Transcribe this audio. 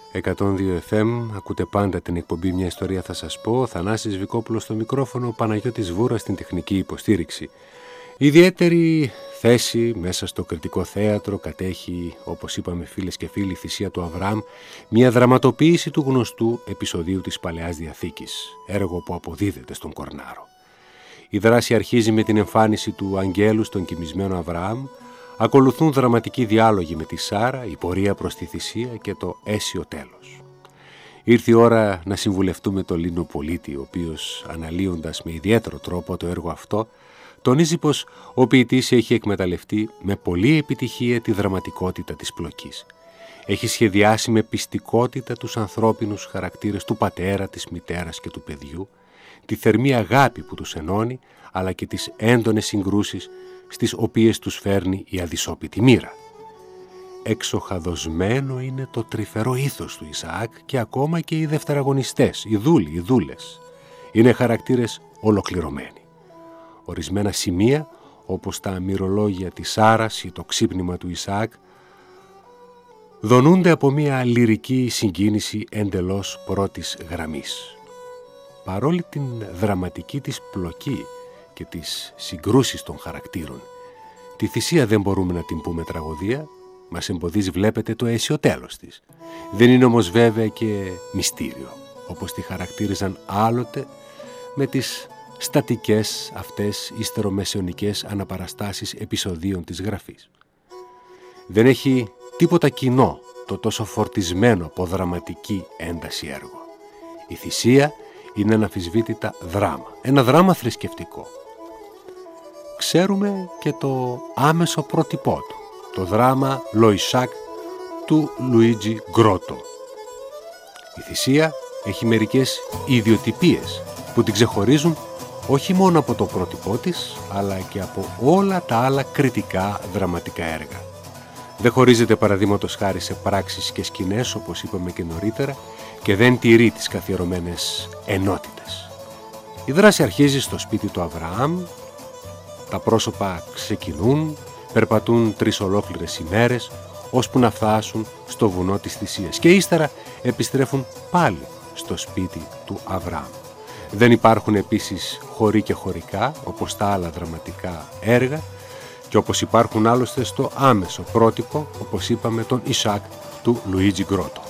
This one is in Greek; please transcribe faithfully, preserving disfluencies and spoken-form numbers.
εκατόν δύο εφ εμ, ακούτε πάντα την εκπομπή «Μια ιστορία θα σας πω». Θανάσης Βικόπουλος στο μικρόφωνο, Παναγιώτης Βούρας στην τεχνική υποστήριξη. Ιδιαίτερη θέση μέσα στο κριτικό θέατρο κατέχει, όπως είπαμε φίλες και φίλοι, η Θυσία του Αβραάμ, μια δραματοποίηση του γνωστού επεισοδίου της Παλαιάς Διαθήκης, έργο που αποδίδεται στον Κορνάρο. Η δράση αρχίζει με την εμφάνιση του αγγέλου στον κοιμισμένο Αβραάμ, ακολουθούν δραματικοί διάλογοι με τη Σάρα, η πορεία προς τη θυσία και το αίσιο τέλος. Ήρθε η ώρα να συμβουλευτούμε τον Λίνο Πολίτη, ο οποίος, αναλύοντας με ιδιαίτερο τρόπο το έργο αυτό, τονίζει πως ο ποιητής έχει εκμεταλλευτεί με πολλή επιτυχία τη δραματικότητα της πλοκής. Έχει σχεδιάσει με πιστικότητα τους ανθρώπινους χαρακτήρες του πατέρα, της μητέρας και του παιδιού, τη θερμή αγάπη που τους ενώνει, αλλά και τις έντονες συγκρούσεις στις οποίες τους φέρνει η αδυσόπιτη μοίρα. Εξοχαδοσμένο είναι το τρυφερό ήθος του Ισαάκ και ακόμα και οι δευτεραγωνιστές, οι δούλοι, οι δούλες. Είναι χαρακτήρες ολοκληρωμένοι. Ορισμένα σημεία, όπως τα μυρολόγια της Σάρας ή το ξύπνημα του Ισαάκ, δονούνται από μια λυρική συγκίνηση εντελώς πρώτης γραμμής. Παρόλη την δραματική της πλοκή και τις συγκρούσεις των χαρακτήρων, τη θυσία δεν μπορούμε να την πούμε τραγωδία, μας εμποδίζει, βλέπετε, το αίσιο τέλος της. Δεν είναι όμως βέβαια και μυστήριο, όπως τη χαρακτήριζαν άλλοτε με τις στατικές αυτές υστερομεσαιωνικές αναπαραστάσεις επεισοδίων της γραφής. Δεν έχει τίποτα κοινό το τόσο φορτισμένο από δραματική ένταση έργο. Η θυσία είναι αναμφισβήτητα δράμα, ένα δράμα θρησκευτικό. Ξέρουμε και το άμεσο πρότυπό του, το δράμα «Λοϊσάκ» του Λουίτζι Γκρότο. Η θυσία έχει μερικές ιδιοτυπίες που την ξεχωρίζουν όχι μόνο από το πρότυπό της, αλλά και από όλα τα άλλα κριτικά δραματικά έργα. Δεν χωρίζεται παραδείγματος χάρη σε πράξεις και σκηνές, όπως είπαμε και νωρίτερα, και δεν τηρεί τις καθιερωμένες ενότητες. Η δράση αρχίζει στο σπίτι του Αβραάμ, τα πρόσωπα ξεκινούν, περπατούν τρεις ολόκληρες ημέρες, ώσπου να φτάσουν στο βουνό της θυσίας και ύστερα επιστρέφουν πάλι στο σπίτι του Αβραάμ. Δεν υπάρχουν επίσης χωρί και χωρικά, όπως τα άλλα δραματικά έργα και όπως υπάρχουν άλλωστε στο άμεσο πρότυπο, όπως είπαμε, τον Ισαάκ του Λουίτζι Γκρότο.